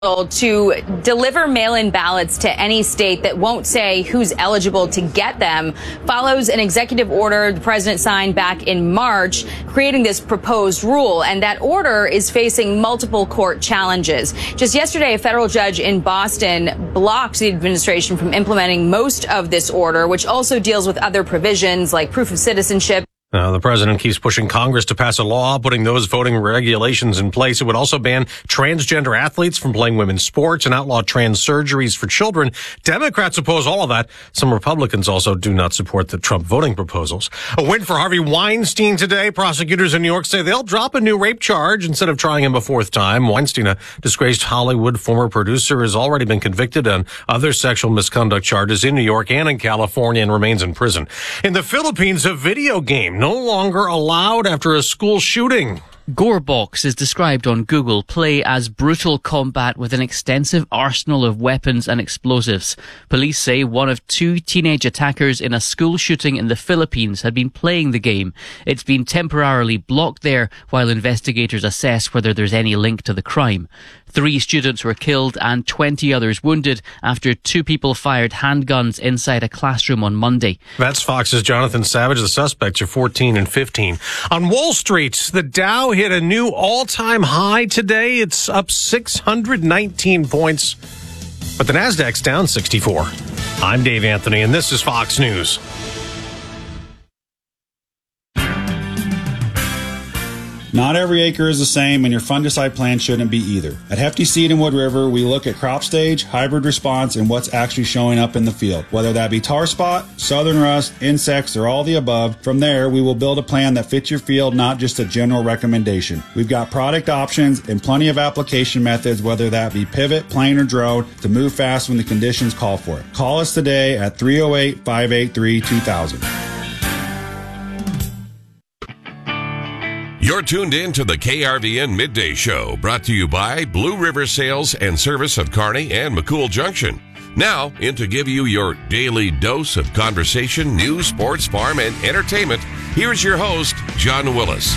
to deliver mail-in ballots to any state that won't say who's eligible to get them follows an executive order the president signed back in March, creating this proposed rule. And that order is facing multiple court challenges. Just yesterday, a federal judge in Boston blocked the administration from implementing most of this order, which also deals with other provisions like proof of citizenship. The president keeps pushing Congress to pass a law putting those voting regulations in place. It would also ban transgender athletes from playing women's sports and outlaw trans surgeries for children. Democrats oppose all of that. Some Republicans also do not support the Trump voting proposals. A win for Harvey Weinstein today. Prosecutors in New York say they'll drop a new rape charge instead of trying him a fourth time. Weinstein, a disgraced Hollywood former producer, has already been convicted on other sexual misconduct charges in New York and in California and remains in prison. In the Philippines, a video game no longer allowed after a school shooting. Gorebox is described on Google Play as brutal combat with an extensive arsenal of weapons and explosives. Police say one of two teenage attackers in a school shooting in the Philippines had been playing the game. It's been temporarily blocked there while investigators assess whether there's any link to the crime. 3 students were killed and 20 others wounded after 2 people fired handguns inside a classroom on Monday. That's Fox's Jonathan Savage. The suspects are 14 and 15. On Wall Street, the Dow hit a new all-time high today. It's up 619 points, but the Nasdaq's down 64. I'm Dave Anthony, and this is Fox News. Not every acre is the same, and your fungicide plan shouldn't be either. At Hefty Seed and Wood River, we look at crop stage, hybrid response, and what's actually showing up in the field. Whether that be tar spot, southern rust, insects, or all the above, from there, we will build a plan that fits your field, not just a general recommendation. We've got product options and plenty of application methods, whether that be pivot, plane, or drone, to move fast when the conditions call for it. Call us today at 308-583-2000. You're tuned in to the KRVN Midday Show, brought to you by Blue River Sales and Service of Kearney and McCool Junction. Now, in to give you your daily dose of conversation, news, sports, farm, and entertainment, here's your host, John Willis.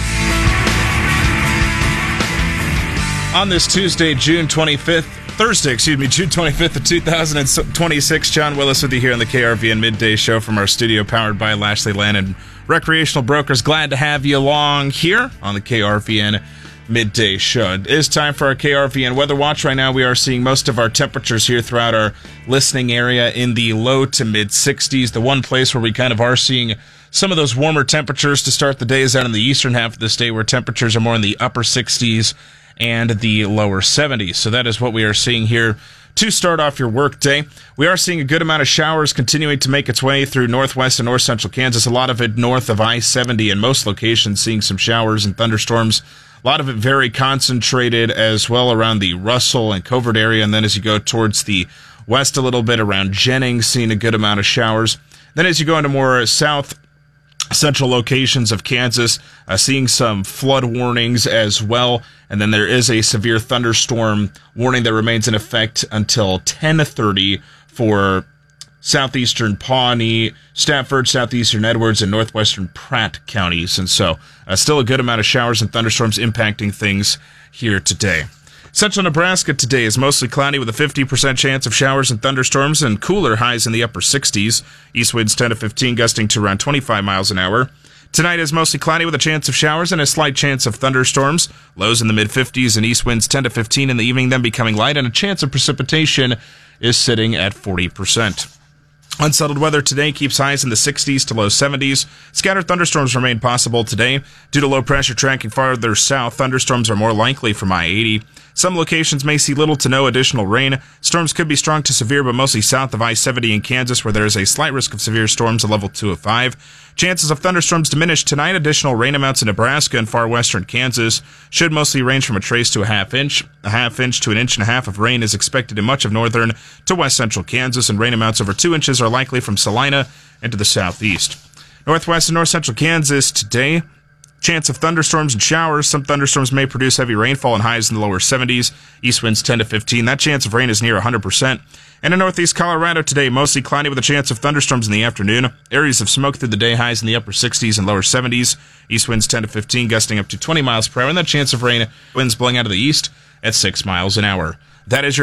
On this Tuesday, June 25th of 2026, John Willis with you here on the KRVN Midday Show from our studio powered by Lashley Land and Recreational Brokers. Glad to have you along here on the KRVN Midday Show. It is time for our KRVN Weather Watch. Right now we are seeing most of our temperatures here throughout our listening area in the low to mid 60s. The one place where we kind of are seeing some of those warmer temperatures to start the day is out in the eastern half of the state, where temperatures are more in the upper 60s and the lower 70s. So that is what we are seeing here to start off your work day. We are seeing a good amount of showers continuing to make its way through northwest and north central Kansas. A lot of it north of I-70 in most locations, seeing some showers and thunderstorms. A lot of it very concentrated as well around the Russell and Covert area. And then as you go towards the west a little bit around Jennings, seeing a good amount of showers. Then as you go into more south central locations of Kansas, seeing some flood warnings as well. And then there is a severe thunderstorm warning that remains in effect until 10:30 for southeastern Pawnee, Stafford, southeastern Edwards, and northwestern Pratt counties. And so still a good amount of showers and thunderstorms impacting things here today. Central Nebraska today is mostly cloudy with a 50% chance of showers and thunderstorms and cooler highs in the upper 60s. East winds 10 to 15, gusting to around 25 miles an hour. Tonight is mostly cloudy with a chance of showers and a slight chance of thunderstorms. Lows in the mid-50s and east winds 10 to 15 in the evening, then becoming light, and a chance of precipitation is sitting at 40%. Unsettled weather today keeps highs in the 60s to low 70s. Scattered thunderstorms remain possible today. Due to low pressure tracking farther south, thunderstorms are more likely from I-80. Some locations may see little to no additional rain. Storms could be strong to severe, but mostly south of I-70 in Kansas, where there is a slight risk of severe storms, a level 2 of 5. Chances of thunderstorms diminish tonight. Additional rain amounts in Nebraska and far western Kansas should mostly range from a trace to a half inch. A half inch to an inch and a half of rain is expected in much of northern to west central Kansas, and rain amounts over 2 inches are likely from Salina into the southeast. Northwest and north central Kansas today, chance of thunderstorms and showers. Some thunderstorms may produce heavy rainfall and highs in the lower 70s. East winds 10 to 15. That chance of rain is near 100%. And in northeast Colorado today, mostly cloudy with a chance of thunderstorms in the afternoon. Areas of smoke through the day, highs in the upper 60s and lower 70s. East winds 10 to 15, gusting up to 20 miles per hour. And that chance of rain, winds blowing out of the east at 6 miles an hour. That is your